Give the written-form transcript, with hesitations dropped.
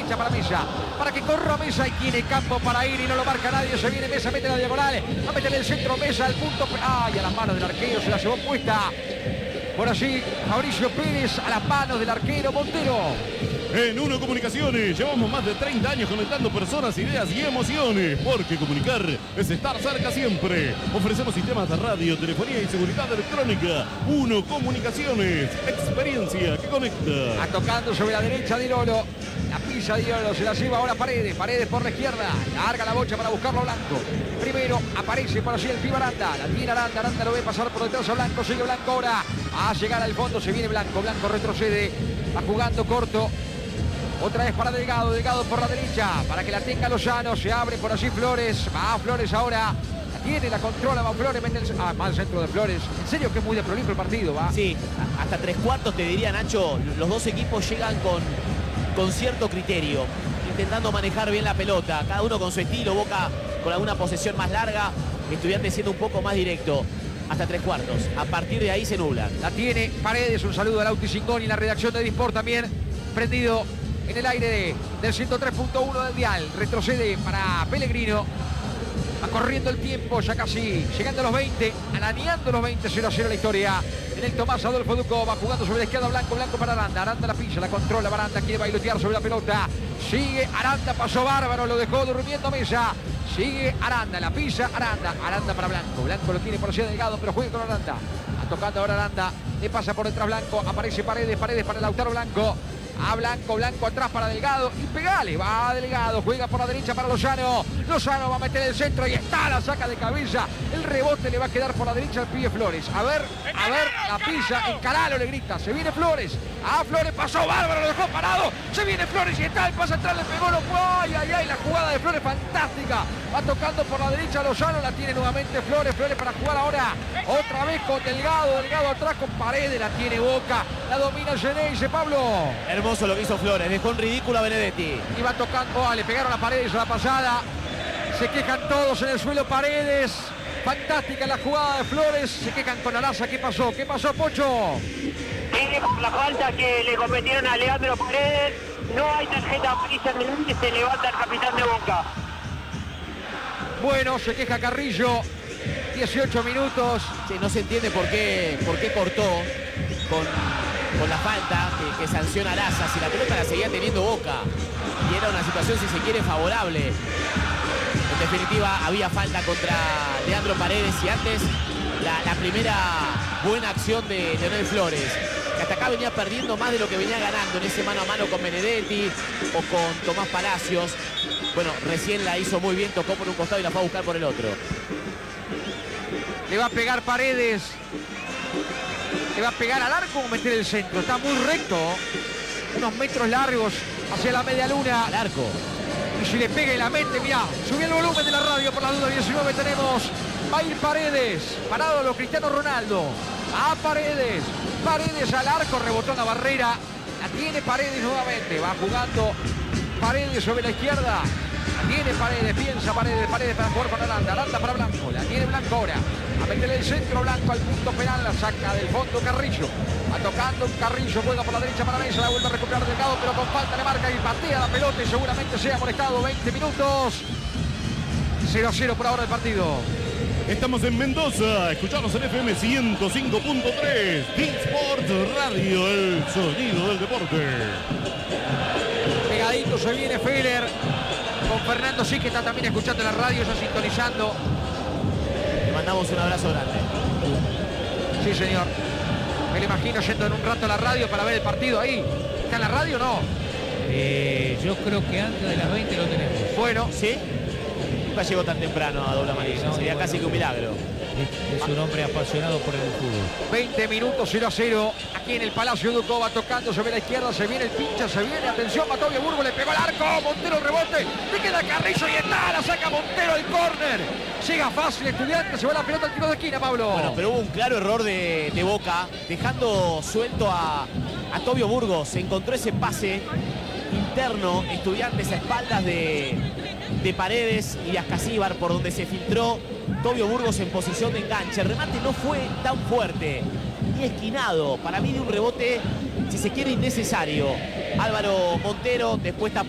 derecha para Mesa, para que corra Mesa y tiene campo para ir y no lo marca nadie. Se viene Mesa, mete la diagonal, va a meter el centro Mesa al punto. ¡Ay! A las manos del arquero, se la llevó puesta. Por allí, Mauricio Pérez a las manos del arquero Montero. En Uno Comunicaciones llevamos más de 30 años conectando personas, ideas y emociones, porque comunicar es estar cerca siempre. Ofrecemos sistemas de radio, telefonía y seguridad electrónica. Uno Comunicaciones, experiencia que conecta. Va tocando sobre la derecha de Lolo. La pisa de Lolo, se la lleva ahora Paredes. Paredes por la izquierda, larga la bocha para buscarlo a Blanco. Primero aparece por allí el pibe Aranda. La tiene Aranda, Aranda lo ve pasar por detrás a Blanco. Sigue Blanco ahora a llegar al fondo. Se viene Blanco, Blanco retrocede. Va jugando corto. Otra vez para Delgado, Delgado por la derecha, para que la tenga Lozano, se abre por allí Flores, va Flores ahora, la tiene, la controla, va Flores, mete el... mal centro de Flores, en serio que es muy de prolijo el partido, va. Sí, hasta 3/4 te diría, Nacho, los dos equipos llegan con cierto criterio, intentando manejar bien la pelota, cada uno con su estilo, Boca con alguna posesión más larga, Estudiantes siendo un poco más directo. Hasta 3/4, a partir de ahí se nublan. La tiene Paredes, un saludo a Lauti Cingoni, la redacción de Disport también, prendido en el aire del 103.1 del dial. Retrocede para Pellegrino. Va corriendo el tiempo, ya casi llegando a los 20, arañando los 20, 0-0 la historia. En el Tomás Adolfo Ducó, va jugando sobre la izquierda Blanco, Blanco para Aranda. Aranda la pilla, la controla Aranda, quiere bailotear sobre la pelota. Sigue Aranda, pasó bárbaro, lo dejó durmiendo Mesa. Sigue Aranda, la pisa Aranda. Aranda para Blanco, Blanco lo tiene por allá Delgado, pero juega con Aranda. Va tocando ahora Aranda, le pasa por detrás Blanco, aparece Paredes, Paredes para Lautaro Blanco. A Blanco, Blanco atrás para Delgado y pegale, va Delgado, juega por la derecha para Lozano. Lozano va a meter el centro y está, la saca de cabeza. El rebote le va a quedar por la derecha al pibe Flores. A ver, la pisa, encaralo, le grita. Se viene Flores. Flores pasó bárbaro, lo dejó parado. Se viene Flores y está, el pase atrás, le pegó, no fue. Ay, la jugada de Flores fantástica. Va tocando por la derecha Lozano, la tiene nuevamente Flores. Flores para jugar ahora otra vez con Delgado. Delgado atrás con Paredes, la tiene Boca. La domina Gené, dice Pablo. Hermoso lo que hizo Flores, dejó en ridículo a Benedetti. Y va tocando, le pegaron a Paredes a la pasada. Se quejan todos en el suelo Paredes. Fantástica la jugada de Flores. Se quejan con Araza. ¿Qué pasó? ¿Qué pasó, Pocho? Tiene por la falta que le cometieron a Leandro Paredes. No hay tarjeta amarilla en el que se levanta el capitán de Boca. Bueno, se queja Carrillo. 18 minutos. Sí, no se entiende por qué cortó con la falta que sanciona Araza, si la pelota la seguía teniendo Boca y era una situación, si se quiere, favorable. En definitiva, había falta contra Leandro Paredes y antes la primera buena acción de Leonel Flores, que hasta acá venía perdiendo más de lo que venía ganando en ese mano a mano con Benedetti o con Tomás Palacios. Bueno, recién la hizo muy bien, tocó por un costado y la fue a buscar por el otro. Le va a pegar Paredes. Le va a pegar al arco o meter el centro. Está muy recto. Unos metros largos hacia la media luna. Al arco. Y si le pega y la mete, mirá. Subí el volumen de la radio por la duda. 19 tenemos. Va a ir Paredes. Parado a los Cristiano Ronaldo. A Paredes. Paredes al arco. Rebotó en la barrera. La tiene Paredes nuevamente. Va jugando Paredes sobre la izquierda. La tiene Paredes. Piensa Paredes. Paredes para jugar con Aranda. Aranda para Blanco. La tiene Blanco ahora. A meterle el centro Blanco al punto penal, la saca del fondo Carrillo. Va tocando Carrillo, juega por la derecha para Mesa, la vuelve a recuperar Delgado, pero con falta le marca y patea la pelota y seguramente sea molestado. 20 minutos. 0-0 por ahora el partido. Estamos en Mendoza, escuchamos en FM 105.3, Disport Radio, el sonido del deporte. Pegadito se viene Feller, con Fernando sí que está también escuchando la radio, ya sintonizando. Le mandamos un abrazo grande. Sí, señor. Me lo imagino yendo en un rato a la radio para ver el partido ahí. ¿Está en la radio o no? Yo creo que antes de las 20 lo tenemos. Bueno, ¿Sí? Nunca llegó tan temprano a doble amarilla. No, Sería bueno, casi que un milagro. Es un hombre apasionado por el fútbol. 20 minutos 0-0. Aquí en el Palacio Ducó va tocando sobre la izquierda. Se viene el pincha, se viene. Atención, Matovio Burgo le pegó al arco. Montero el rebote. Le queda Carrillo y está. La saca Montero el córner. Llega fácil Estudiante. Se va la pelota al tiro de esquina, Pablo. Bueno, pero hubo un claro error de Boca, dejando suelto a Tobio Burgos. Se encontró ese pase interno, Estudiantes a espaldas de Paredes y Ascasíbar, por donde se filtró Tobio Burgos en posición de enganche. El remate no fue tan fuerte ni esquinado. Para mí de un rebote, si se quiere, innecesario. Álvaro Montero después